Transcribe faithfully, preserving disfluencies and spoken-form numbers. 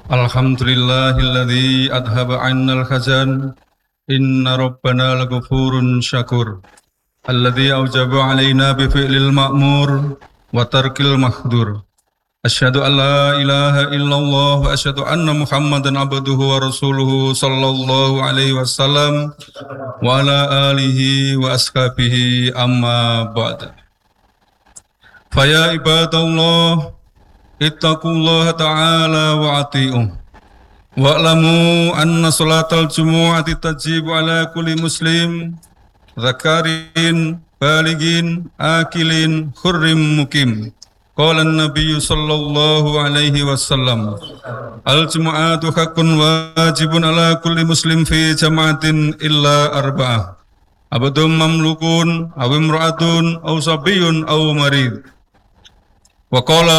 Alhamdulillahilladzi adhaba 'annal hazan. Inna rabbana laghafurun syakur. Alladzi aujaba 'alaina bi fi'lil ma'mur wa tarkil mahdur. Asyhadu an la ilaha illallah wa asyhadu anna Muhammadan abduhu wa rasuluhu sallallahu alaihi wasallam wa ala alihi wa ashabihi amma ba'd. Faya ibadallah ittaqullaha ta'ala wa ati'uh. Wa'lamu anna salatal jumu'ati tajibu ala kulli muslim zakarin, baligin, akilin, khurrim mukim. Qala an-nabiyyu sallallahu alaihi wasallam, al-jumu'atu haqqun wajibun ala kulli muslim fi jama'atin illa arba'ah. Abdun mamlukun, aw imra'atun, aw sabiyyun, aw marid. Wa qala